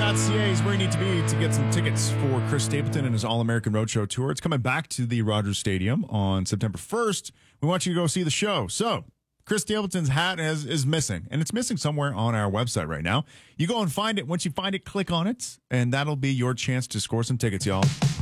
rogers.ca is where you need to be to get some tickets for Chris Stapleton and his All-American Roadshow tour. It's coming back to the Rogers Stadium on September 1st. We want you to go see the show. So, Chris Stapleton's hat is missing, and it's missing somewhere on our website right now. You go and find it. Once you find it, click on it, and that'll be your chance to score some tickets, y'all.